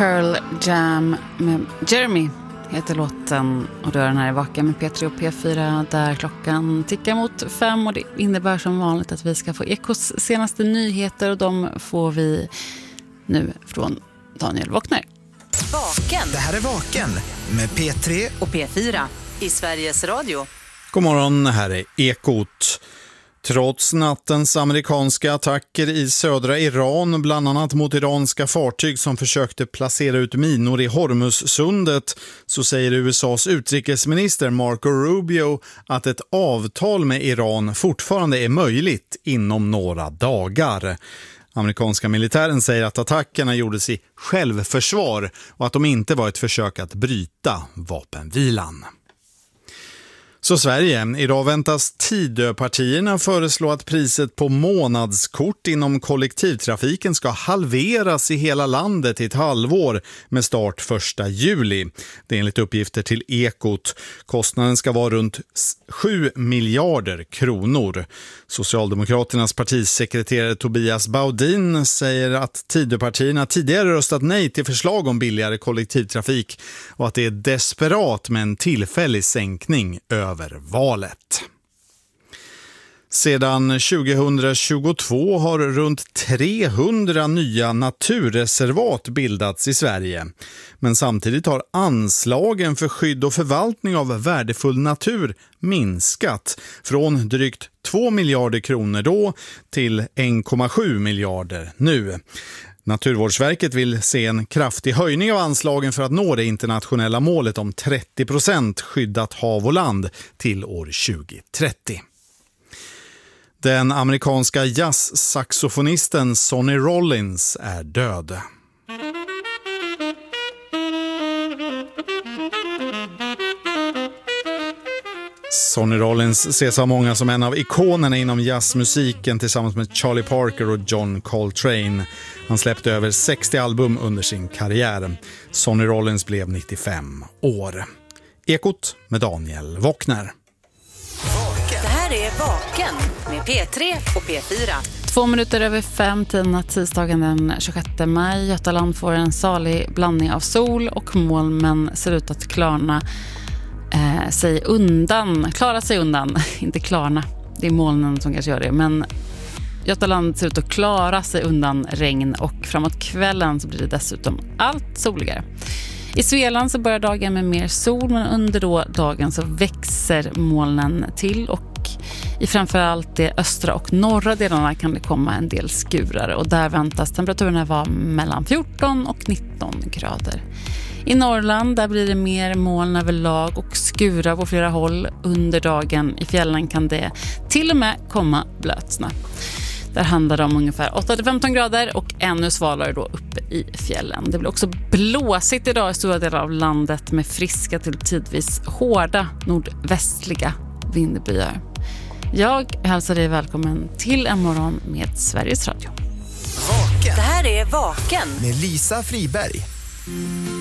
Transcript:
Pearl Jam med Jeremy heter låten, och då är den här i Vaken med P3 och P4 där klockan tickar mot 5, och det innebär som vanligt att vi ska få Ekos senaste nyheter, och de får vi nu från Daniel Wockner. Vaken. Det här är Vaken med P3 och P4 i Sveriges Radio. God morgon, här är Ekot. Trots nattens amerikanska attacker i södra Iran, bland annat mot iranska fartyg som försökte placera ut minor i Hormuzsundet, så säger USAs utrikesminister Marco Rubio att ett avtal med Iran fortfarande är möjligt inom några dagar. Amerikanska militären säger att attackerna gjordes i självförsvar och att de inte var ett försök att bryta vapenvilan. Så Sverige, idag väntas Tidöpartierna föreslå att priset på månadskort inom kollektivtrafiken ska halveras i hela landet i ett halvår med start 1 juli. Det är enligt uppgifter till Ekot. Kostnaden ska vara runt 7 miljarder kronor. Socialdemokraternas partisekreterare Tobias Baudin säger att Tidöpartierna tidigare röstat nej till förslag om billigare kollektivtrafik och att det är desperat med en tillfällig sänkning över valet. Sedan 2022 har runt 300 nya naturreservat bildats i Sverige. Men samtidigt har anslagen för skydd och förvaltning av värdefull natur minskat från drygt 2 miljarder kronor då till 1,7 miljarder nu. Naturvårdsverket vill se en kraftig höjning av anslagen för att nå det internationella målet om 30% skyddat hav och land till år 2030. Den amerikanska jazzsaxofonisten Sonny Rollins är död. Sonny Rollins ses av många som en av ikonerna inom jazzmusiken tillsammans med Charlie Parker och John Coltrane. Han släppte över 60 album under sin karriär. Sonny Rollins blev 95 år. Ekot med Daniel Wockner. Det här är Vaken med P3 och P4. 2 minuter över 5 tisdagen den 26 maj. Götaland får en salig blandning av sol och moln, men ser ut att klara sig undan, inte klarna. Det är molnen som kanske gör det, men Götaland ser ut att klara sig undan regn, och framåt kvällen så blir det dessutom allt soligare. I Svealand så börjar dagen med mer sol, men under dagen så växer molnen till, och i framförallt de östra och norra delarna kan det komma en del skurar, och där väntas temperaturerna vara mellan 14 och 19 grader. I Norrland där blir det mer moln överlag och skurar på flera håll under dagen. I fjällen kan det till och med komma blötsnö. Där handlar det om ungefär 8-15 grader och ännu svalare då uppe i fjällen. Det blir också blåsigt idag i stora delar av landet med friska till tidvis hårda nordvästliga vindbyar. Jag hälsar dig välkommen till en morgon med Sveriges Radio. Vaken. Det här är Vaken med Lisa Friberg.